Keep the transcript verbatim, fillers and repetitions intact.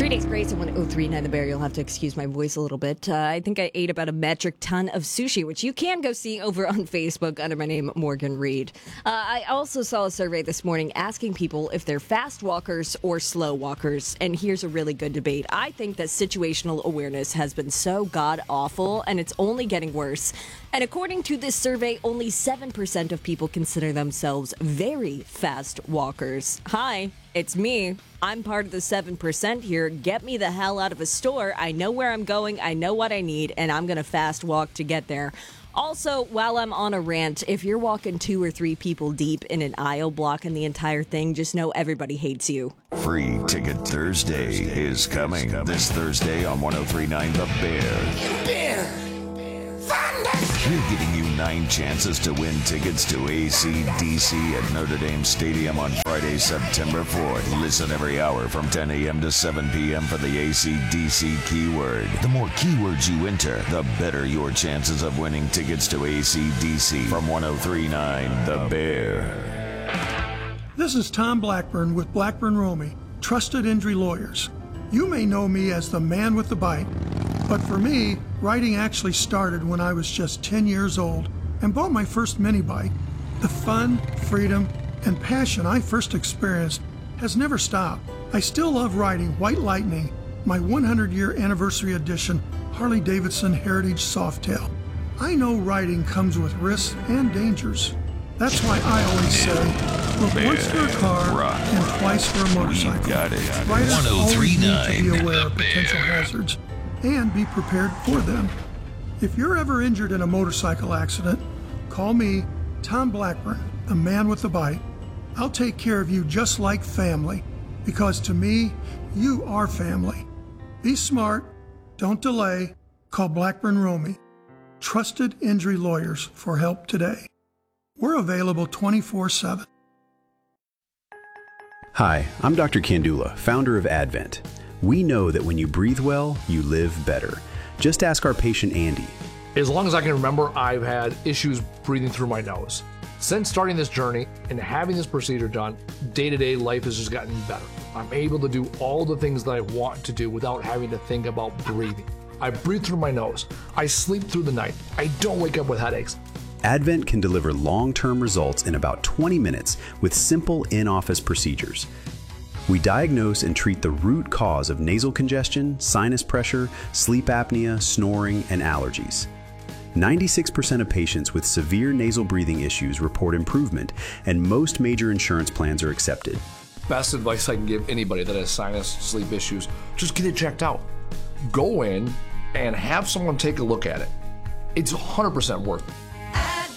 Greetings, Grace. I want oh three nine The Bear. You'll have to excuse my voice a little bit. Uh, I think I ate about a metric ton of sushi, which you can go see over on Facebook under my name, Morgan Reed. Uh, I also saw a survey this morning asking people if they're fast walkers or slow walkers. And here's a really good debate. I think that situational awareness has been so god-awful, and it's only getting worse. And according to this survey, only seven percent of people consider themselves very fast walkers. Hi, it's me. I'm part of the seven percent here. Get me the hell out of a store. I know where I'm going. I know what I need, and I'm going to fast walk to get there. Also, while I'm on a rant, if you're walking two or three people deep in an aisle blocking the entire thing, just know everybody hates you. Free Ticket Thursday is coming this Thursday on one oh three point nine The Bear. Bear! Thunder! We're giving you nine chances to win tickets to A C D C at Notre Dame Stadium on Friday, September fourth. Listen every hour from ten a.m. to seven p.m. for the A C D C keyword. The more keywords you enter, the better your chances of winning tickets to A C D C from one oh three point nine The Bear. This is Tom Blackburn with Blackburn Romy, Trusted Injury Lawyers. You may know me as the man with the bite, but for me, writing actually started when I was just ten years old and bought my first mini bike. The fun, freedom, and passion I first experienced has never stopped. I still love riding White Lightning, my one hundred year anniversary edition Harley-Davidson Heritage Softail. I know riding comes with risks and dangers. That's why I always say, look once for a car rock. and twice for a motorcycle. We got it. Riders always need to be aware of The potential Bear. hazards and be prepared for them. If you're ever injured in a motorcycle accident, call me, Tom Blackburn, the man with the bite. I'll take care of you just like family, because to me, you are family. Be smart, don't delay, call Blackburn Romy. Trusted Injury Lawyers for help today. We're available twenty-four seven. Hi, I'm Doctor Kandula, founder of Advent. We know that when you breathe well, you live better. Just ask our patient Andy. As long as I can remember, I've had issues breathing through my nose. Since starting this journey and having this procedure done, day-to-day life has just gotten better. I'm able to do all the things that I want to do without having to think about breathing. I breathe through my nose. I sleep through the night. I don't wake up with headaches. Advent can deliver long-term results in about twenty minutes with simple in-office procedures. We diagnose and treat the root cause of nasal congestion, sinus pressure, sleep apnea, snoring, and allergies. ninety-six percent of patients with severe nasal breathing issues report improvement, and most major insurance plans are accepted. Best advice I can give anybody that has sinus sleep issues, just get it checked out. Go in and have someone take a look at it. It's one hundred percent worth it.